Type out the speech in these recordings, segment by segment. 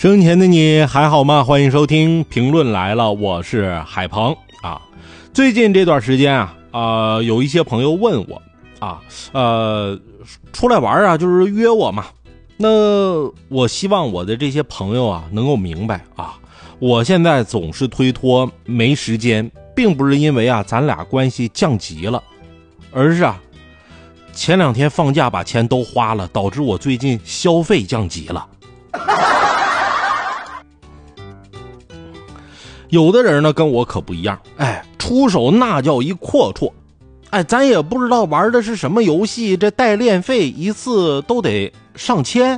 生前的你还好吗？欢迎收听评论来了，我是海鹏啊。最近这段时间有一些朋友问我出来玩啊，就是约我嘛。那我希望我的这些朋友能够明白我现在总是推脱没时间，并不是因为咱俩关系降级了，而是前2天放假把钱都花了，导致我最近消费降级了。有的人呢跟我可不一样，出手那叫一阔绰，咱也不知道玩的是什么游戏，这代练费一次都得上千。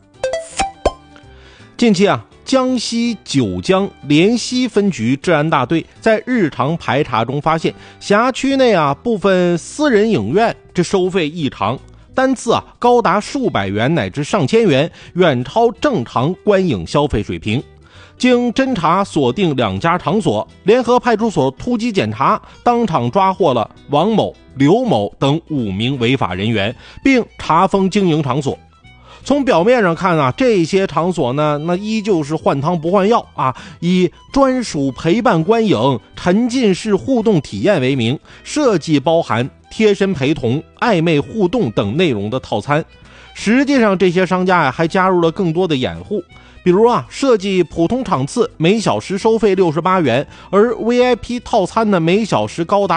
近期江西九江莲溪分局治安大队在日常排查中发现，辖区内部分私人影院这收费异常，单次高达数百元乃至上千元，远超正常观影消费水平。经侦查锁定2家场所，联合派出所突击检查，当场抓获了王某、刘某等5名违法人员，并查封经营场所。从表面上看这些场所呢，那依旧是换汤不换药以专属陪伴观影、沉浸式互动体验为名，设计包含贴身陪同、暧昧互动等内容的套餐。实际上这些商家还加入了更多的掩护，比如设计普通场次每小时收费68元，而 VIP 套餐呢每小时高达